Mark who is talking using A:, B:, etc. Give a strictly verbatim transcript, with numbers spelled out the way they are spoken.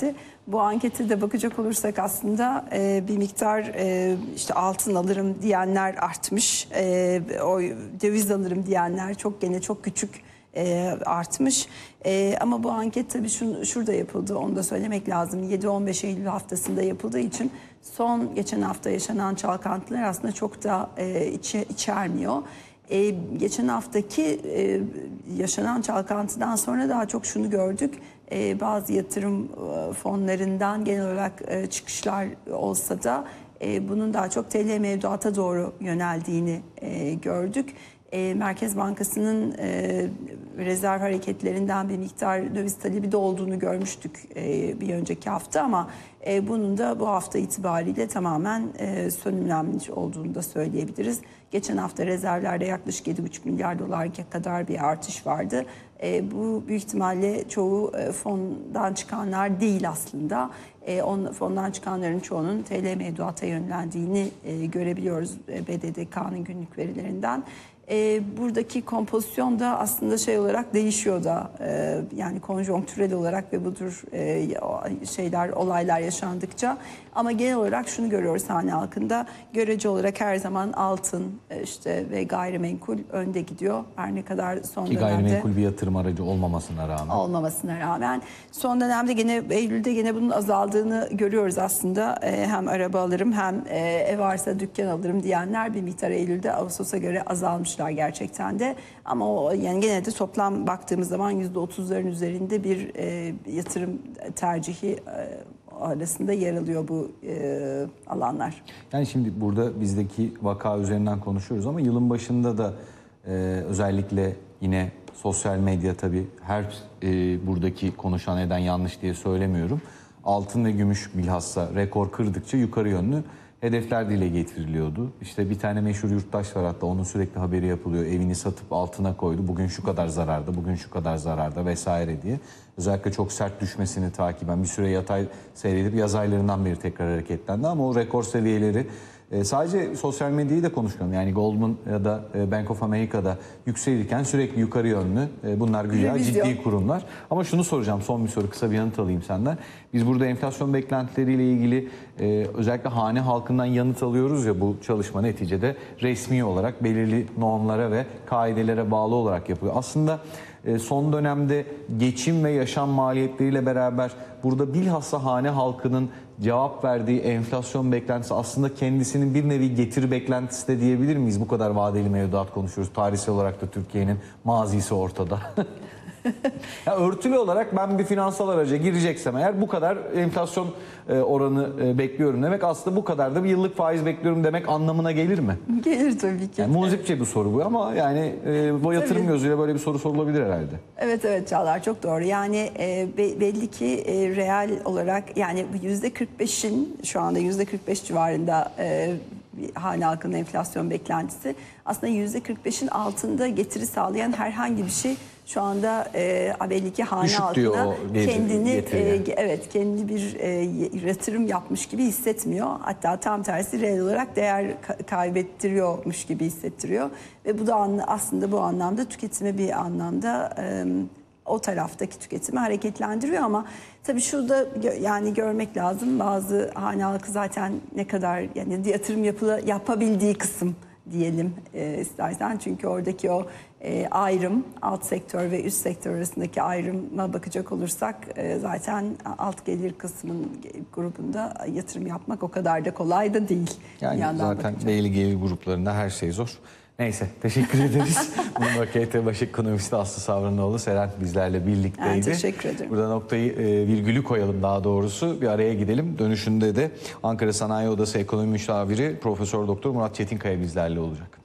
A: geldi. Bu ankete de bakacak olursak aslında e, bir miktar e, işte altın alırım diyenler artmış. E, o döviz alırım diyenler çok gene çok küçük e, artmış. E, ama bu anket tabii şun, şurada yapıldı, onu da söylemek lazım. yedi on beş Eylül haftasında yapıldığı için son geçen hafta yaşanan çalkantılar aslında çok da e, içi, içermiyor. Ee, geçen haftaki e, yaşanan çalkantıdan sonra daha çok şunu gördük. Ee, bazı yatırım e, fonlarından genel olarak e, çıkışlar olsa da e, bunun daha çok T L mevduata doğru yöneldiğini e, gördük. E, Merkez Bankası'nın e, rezerv hareketlerinden bir miktar döviz talebi de olduğunu görmüştük e, bir önceki hafta ama e, bunun da bu hafta itibariyle tamamen e, sönümlenmiş olduğunu da söyleyebiliriz. Geçen hafta rezervlerde yaklaşık yedi buçuk milyar dolar kadar bir artış vardı. E, bu büyük ihtimalle çoğu e, fondan çıkanlar değil aslında. E, on, fondan çıkanların çoğunun T L mevduata yönlendiğini e, görebiliyoruz e, B D D K'nın günlük verilerinden. E, buradaki kompozisyon da aslında şey olarak değişiyor da e, yani konjonktürel olarak ve bu tür e, şeyler, olaylar yaşandıkça, ama genel olarak şunu görüyoruz hane halkında, görece olarak her zaman altın e, işte ve gayrimenkul önde gidiyor. Her ne kadar son
B: Ki
A: dönemde
B: gayrimenkul bir yatırım aracı olmamasına rağmen.
A: Olmamasına rağmen son dönemde gene Eylül'de gene bunun azaldığını görüyoruz aslında. E, hem araba alırım hem e, ev varsa dükkan alırım diyenler bir miktar Eylül'de Ağustos'a göre azalmış gerçekten de, ama o yani gene de toplam baktığımız zaman yüzde otuzların üzerinde bir e, yatırım tercihi e, arasında yer alıyor bu e, alanlar.
B: Yani şimdi burada bizdeki vaka üzerinden konuşuyoruz ama yılın başında da e, özellikle yine sosyal medya, tabii her e, buradaki konuşan eden yanlış diye söylemiyorum. Altın ve gümüş bilhassa rekor kırdıkça yukarı yönlü hedefler dile getiriliyordu. İşte bir tane meşhur yurttaş var, hatta onun sürekli haberi yapılıyor. Evini satıp altına koydu. Bugün şu kadar zararda, bugün şu kadar zararda vesaire diye. Özellikle çok sert düşmesini takiben bir süre yatay seyredip yaz aylarından beri tekrar hareketlendi. Ama o rekor seviyeleri e, sadece sosyal medyayı da konuşmuyorum. Yani Goldman ya da e, Bank of America'da yükselirken sürekli yukarı yönlü. E, bunlar güya ciddi kurumlar. Ama şunu soracağım, son bir soru, kısa bir yanıt alayım senden. Biz burada enflasyon beklentileriyle ilgili e, özellikle hane halkından yanıt alıyoruz ya, bu çalışma neticede resmi olarak belirli normlara ve kaidelere bağlı olarak yapılıyor. Aslında e, son dönemde geçim ve yaşam maliyetleriyle beraber burada bilhassa hane halkının cevap verdiği enflasyon beklentisi aslında kendisinin bir nevi getiri beklentisi de diyebilir miyiz? Bu kadar vadeli mevduat konuşuyoruz. Tarihsel olarak da Türkiye'nin mazisi ortada. Ya örtülü olarak ben bir finansal araca gireceksem eğer bu kadar enflasyon oranı bekliyorum demek, aslında bu kadar da bir yıllık faiz bekliyorum demek anlamına gelir mi?
A: Gelir tabii ki.
B: Yani muzipçe bir soru bu ama yani bu yatırım tabii gözüyle böyle bir soru sorulabilir herhalde.
A: Evet evet Çağlar, çok doğru. Yani e, belli ki e, reel olarak yani yüzde kırk beşin şu anda yüzde kırk beş civarında e, hane halkının enflasyon beklentisi, aslında yüzde kırk beşin altında getiri sağlayan herhangi bir şey şu anda e, belli ki hane
B: düşük
A: halkına kendini e, evet kendi bir e, yatırım yapmış gibi hissetmiyor. Hatta tam tersi reel olarak değer kaybettiriyormuş gibi hissettiriyor ve bu da aslında bu anlamda tüketimi bir anlamda e, o taraftaki tüketimi hareketlendiriyor. Ama tabii şurada yani görmek lazım, bazı hane halkı zaten ne kadar yani yatırım yapıla, yapabildiği kısım diyelim e, istersen, çünkü oradaki o e, ayrım, alt sektör ve üst sektör arasındaki ayrıma bakacak olursak e, zaten alt gelir kısmın grubunda yatırım yapmak o kadar da kolay da değil.
B: Yani zaten belli gelir gruplarında her şey zor. Neyse, teşekkür ederiz. Bloomberg K T baş ekonomisti Aslı Savranoğlu, Seren bizlerle birlikteydi.
A: Yani teşekkür ederim.
B: Burada noktayı, e, virgülü koyalım daha doğrusu. Bir araya gidelim. Dönüşünde de Ankara Sanayi Odası Ekonomi Müşaviri Profesör Doktor Murat Çetinkaya bizlerle olacak.